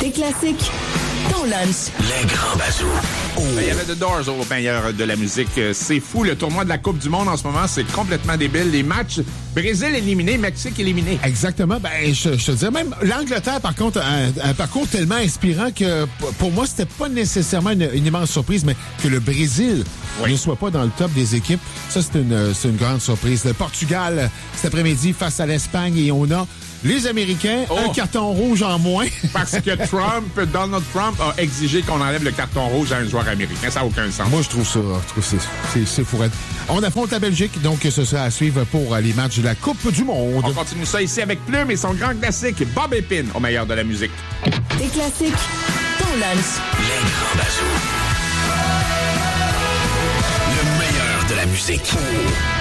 Des classiques, ton lunch. Les grands bazous. Oh. Il y avait The Doors au meilleur de la musique. C'est fou, le tournoi de la Coupe du Monde en ce moment, c'est complètement débile. Les matchs, Brésil éliminé, Mexique éliminé. Exactement. Ben, je te dirais même, l'Angleterre, par contre, un parcours tellement inspirant que pour moi, c'était pas nécessairement une immense surprise, mais que le Brésil ne soit pas dans le top des équipes, ça, c'est une grande surprise. Le Portugal, cet après-midi, face à l'Espagne, et on a les Américains, un carton rouge en moins. Parce que Donald Trump a exigé qu'on enlève le carton rouge à un joueur américain. Ça n'a aucun sens. Moi, je trouve c'est fourette. On affronte la Belgique, donc ce sera à suivre pour les matchs de la Coupe du Monde. On continue ça ici avec Plume et son grand classique, Bob Epine, au meilleur de la musique. Des classiques, ton lunch. Les grands bazous. Le meilleur de la musique.